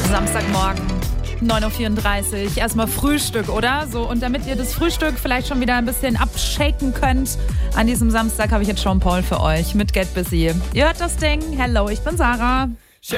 Samstagmorgen, 9.34 Uhr. Erstmal Frühstück, oder? So, und damit ihr das Frühstück vielleicht schon wieder ein bisschen abshaken könnt, an diesem Samstag habe ich jetzt Sean Paul für euch mit Get Busy. Ihr hört das Ding. Hello, ich bin Sarah.